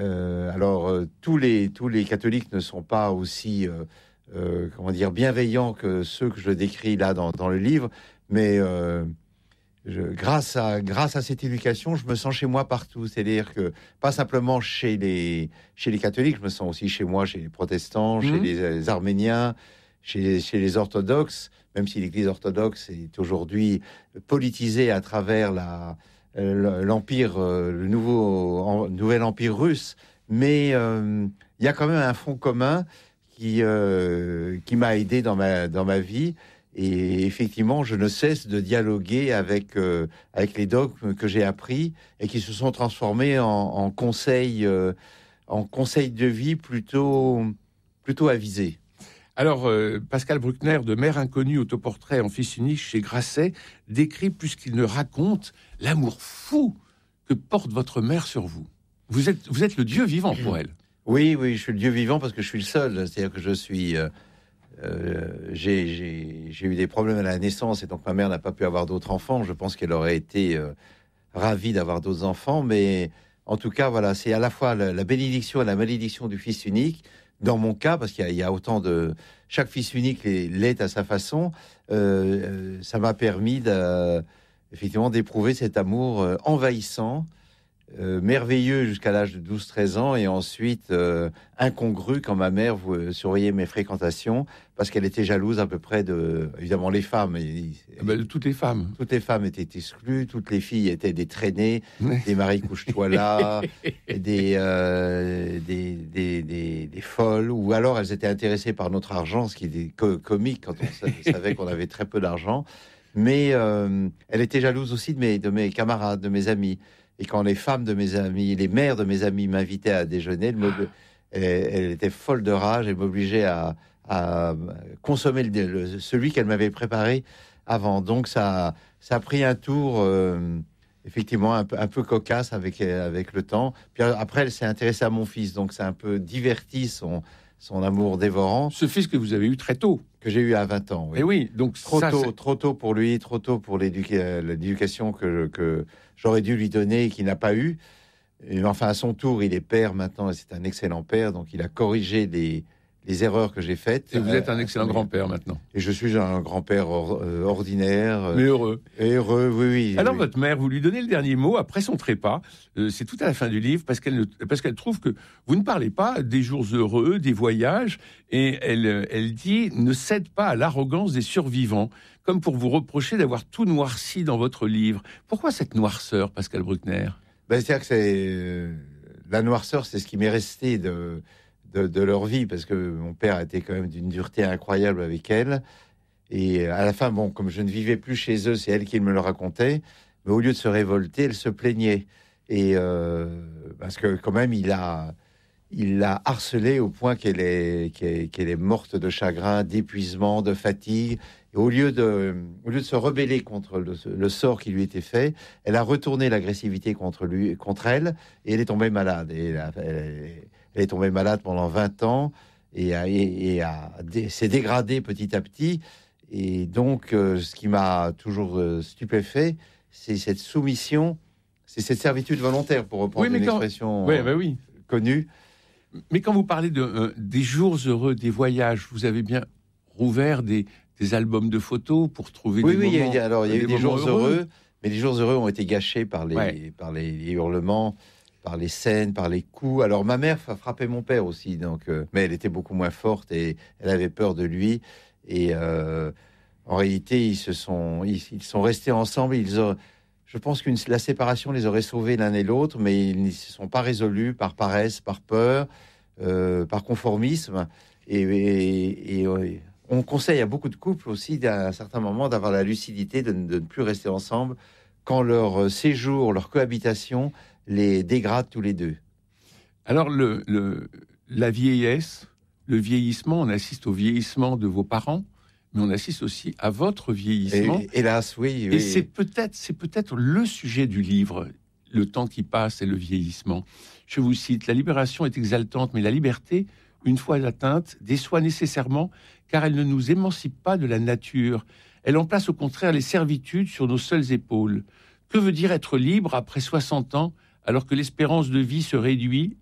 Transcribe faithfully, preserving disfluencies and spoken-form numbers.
Euh, alors, euh, tous les tous les catholiques ne sont pas aussi euh, euh, comment dire bienveillants que ceux que je décris là dans, dans le livre, mais euh, je, grâce à grâce à cette éducation, je me sens chez moi partout. C'est-à-dire que pas simplement chez les chez les catholiques, je me sens aussi chez moi, chez les protestants, mmh. chez les, les arméniens, chez, chez les orthodoxes. Même si l'Église orthodoxe est aujourd'hui politisée à travers la, l'empire, le nouveau, nouvel empire russe, mais euh, il y a quand même un front commun qui, euh, qui m'a aidé dans ma, dans ma vie. Et effectivement, je ne cesse de dialoguer avec, euh, avec les dogmes que j'ai appris et qui se sont transformés en, en conseils, euh, en conseils de vie plutôt, plutôt avisés. Alors, euh, Pascal Bruckner, de Mère inconnue, autoportrait en fils unique chez Grasset, décrit plus qu'il ne raconte l'amour fou que porte votre mère sur vous. Vous êtes, vous êtes le Dieu vivant pour elle. Oui, oui, je suis le Dieu vivant parce que je suis le seul. C'est-à-dire que je suis... Euh, euh, j'ai, j'ai, j'ai eu des problèmes à la naissance et donc ma mère n'a pas pu avoir d'autres enfants. Je pense qu'elle aurait été euh, ravie d'avoir d'autres enfants. Mais en tout cas, voilà, c'est à la fois la, la bénédiction et la malédiction du fils unique. Dans mon cas, parce qu'il y a, il y a autant de... Chaque fils unique l'est à sa façon, euh, ça m'a permis de, effectivement d'éprouver cet amour euh, envahissant, euh, merveilleux jusqu'à l'âge de douze treize ans, et ensuite euh, incongru quand ma mère vous, surveillait mes fréquentations, parce qu'elle était jalouse à peu près de... Évidemment, les femmes... Et, ah ben, toutes les femmes. Toutes les femmes étaient exclues, toutes les filles étaient des traînées, des maris couche-toi là, des, euh, des, des, des, des folles, ou alors elles étaient intéressées par notre argent, ce qui est co- comique quand on savait qu'on avait très peu d'argent. Mais euh, elle était jalouse aussi de mes, de mes camarades, de mes amis. Et quand les femmes de mes amis, les mères de mes amis m'invitaient à déjeuner, elle, me, elle, elle était folle de rage et m'obligeait à, à consommer le, le, celui qu'elle m'avait préparé avant. Donc ça, ça a pris un tour euh, effectivement un peu, un peu cocasse avec, avec le temps. Puis après, elle s'est intéressée à mon fils, donc ça a un peu diverti son, son amour dévorant. Ce fils que vous avez eu très tôt. Que j'ai eu à vingt ans. Oui. Et oui, donc trop ça, tôt, c'est... trop tôt pour lui, trop tôt pour l'éduca- l'éducation que, que j'aurais dû lui donner et qu'il n'a pas eu. Et enfin, à son tour, il est père maintenant et c'est un excellent père, donc il a corrigé les, les erreurs que j'ai faites. Et vous êtes un euh, excellent grand-père maintenant. Et je suis un grand-père or, euh, ordinaire. Mais heureux. Et heureux, oui, oui. Alors oui. votre mère, vous lui donnez le dernier mot après son trépas. Euh, c'est tout à la fin du livre parce qu'elle, ne, parce qu'elle trouve que vous ne parlez pas des jours heureux, des voyages, et elle, elle dit ne cède pas à l'arrogance des survivants, comme pour vous reprocher d'avoir tout noirci dans votre livre. Pourquoi cette noirceur, Pascal Bruckner ? Ben, c'est-à-dire que c'est euh, la noirceur, c'est ce qui m'est resté de De, de leur vie, parce que mon père était quand même d'une dureté incroyable avec elle. Et à la fin, bon, comme je ne vivais plus chez eux, c'est elle qui me le racontait. Mais au lieu de se révolter, elle se plaignait. Et euh, parce que quand même, il a, il l'a harcelée au point qu'elle est, qu'elle, qu'elle est morte de chagrin, d'épuisement, de fatigue. Et au lieu de, au lieu de se rebeller contre le, le sort qui lui était fait, elle a retourné l'agressivité contre lui, contre elle, et elle est tombée malade. Et elle, a, elle, elle est tombée malade pendant vingt ans et, a, et, et a, s'est dégradée petit à petit. Et donc, euh, ce qui m'a toujours euh, stupéfait, c'est cette soumission, c'est cette servitude volontaire, pour reprendre oui, une quand... expression oui, bah oui. connue. Mais quand vous parlez de, euh, des jours heureux, des voyages, vous avez bien rouvert des, des albums de photos pour trouver oui, des oui, moments. Oui, il y a, alors, il y a eu des jours heureux, heureux, mais les jours heureux ont été gâchés par les, ouais. par les, les hurlements, par les scènes, par les coups. Alors, ma mère frappait mon père aussi, donc, euh, mais elle était beaucoup moins forte et elle avait peur de lui. Et euh, en réalité, ils se sont, ils, ils sont restés ensemble. Ils ont, je pense que la séparation les aurait sauvés l'un et l'autre, mais ils ne se sont pas résolus par paresse, par peur, euh, par conformisme. Et, et, et, et on conseille à beaucoup de couples aussi, à un certain moment, d'avoir la lucidité de, de ne plus rester ensemble quand leur séjour, leur cohabitation les dégrade tous les deux. Alors, le, le, la vieillesse, le vieillissement, on assiste au vieillissement de vos parents, mais on assiste aussi à votre vieillissement. Et, hélas, oui. oui. Et c'est peut-être, c'est peut-être le sujet du livre, le temps qui passe et le vieillissement. Je vous cite, « La libération est exaltante, mais la liberté, une fois atteinte, déçoit nécessairement, car elle ne nous émancipe pas de la nature. Elle en place au contraire les servitudes sur nos seules épaules. Que veut dire être libre après soixante ans, alors que l'espérance de vie se réduit